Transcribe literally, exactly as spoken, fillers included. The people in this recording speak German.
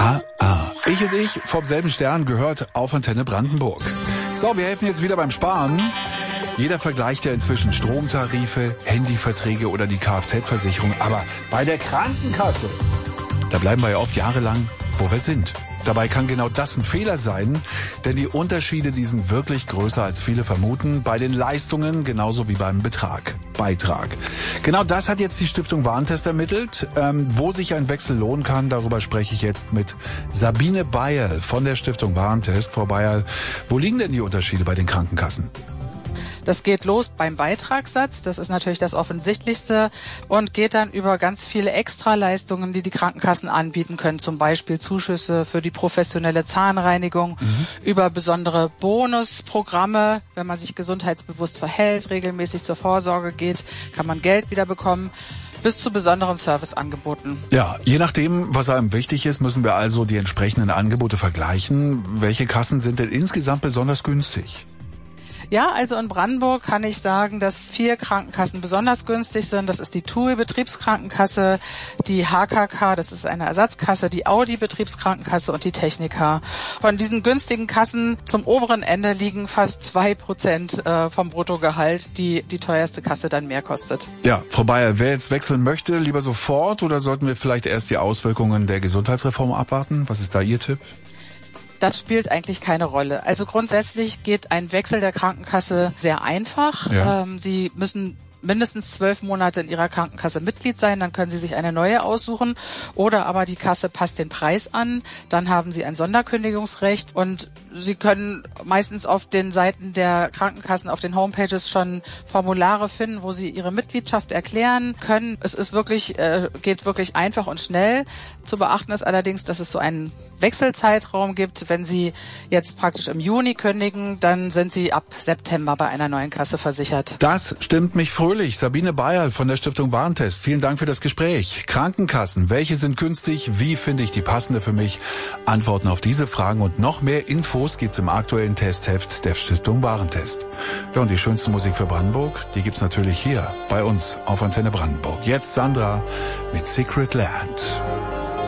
Ah, ah. Ich und ich vom selben Stern gehört auf Antenne Brandenburg. So, wir helfen jetzt wieder beim Sparen. Jeder vergleicht ja inzwischen Stromtarife, Handyverträge oder die Kfz-Versicherung. Aber bei der Krankenkasse, da bleiben wir ja oft jahrelang, wo wir sind. Dabei kann genau das ein Fehler sein, denn die Unterschiede, die sind wirklich größer, als viele vermuten, bei den Leistungen genauso wie beim Betrag, Beitrag. Genau das hat jetzt die Stiftung Warentest ermittelt. Ähm, wo sich ein Wechsel lohnen kann, darüber spreche ich jetzt mit Sabine Beierl von der Stiftung Warentest. Frau Beierl, wo liegen denn die Unterschiede bei den Krankenkassen? Das geht los beim Beitragssatz, das ist natürlich das Offensichtlichste, und geht dann über ganz viele Extraleistungen, die die Krankenkassen anbieten können, zum Beispiel Zuschüsse für die professionelle Zahnreinigung, mhm. über besondere Bonusprogramme, wenn man sich gesundheitsbewusst verhält, regelmäßig zur Vorsorge geht, kann man Geld wieder bekommen, bis zu besonderen Serviceangeboten. Ja, je nachdem, was einem wichtig ist, müssen wir also die entsprechenden Angebote vergleichen. Welche Kassen sind denn insgesamt besonders günstig? Ja, also in Brandenburg kann ich sagen, dass vier Krankenkassen besonders günstig sind. Das ist die T U I Betriebskrankenkasse, die H K K, das ist eine Ersatzkasse, die Audi Betriebskrankenkasse und die Techniker. Von diesen günstigen Kassen zum oberen Ende liegen fast zwei Prozent vom Bruttogehalt, die die teuerste Kasse dann mehr kostet. Ja, Frau Beierl, wer jetzt wechseln möchte, lieber sofort oder sollten wir vielleicht erst die Auswirkungen der Gesundheitsreform abwarten? Was ist da Ihr Tipp? Das spielt eigentlich keine Rolle. Also grundsätzlich geht ein Wechsel der Krankenkasse sehr einfach. Ja. Ähm, Sie müssen mindestens zwölf Monate in Ihrer Krankenkasse Mitglied sein, dann können Sie sich eine neue aussuchen. Oder aber die Kasse passt den Preis an, dann haben Sie ein Sonderkündigungsrecht und Sie können meistens auf den Seiten der Krankenkassen, auf den Homepages schon Formulare finden, wo Sie Ihre Mitgliedschaft erklären können. Es ist wirklich, äh, geht wirklich einfach und schnell. Zu beachten ist allerdings, dass es so einen Wechselzeitraum gibt. Wenn Sie jetzt praktisch im Juni kündigen, dann sind Sie ab September bei einer neuen Kasse versichert. Das stimmt mich fröhlich. Sabine Beierl von der Stiftung Warentest. Vielen Dank für das Gespräch. Krankenkassen, welche sind günstig? Wie finde ich die passende für mich? Antworten auf diese Fragen und noch mehr Infos gibt's im aktuellen Testheft der Stiftung Warentest. Ja, und die schönste Musik für Brandenburg, die gibt's natürlich hier bei uns auf Antenne Brandenburg. Jetzt Sandra mit Secret Land.